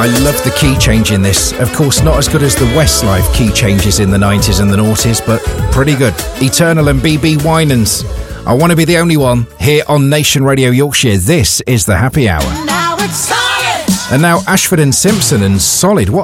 I love the key change in this. Of course, not as good as the Westlife key changes in the 90s and the noughties, but pretty good. Eternal and BB Winans. I Want to Be the Only One here on Nation Radio Yorkshire. This is the Happy Hour. Now it's solid. And now Ashford and Simpson and Solid. What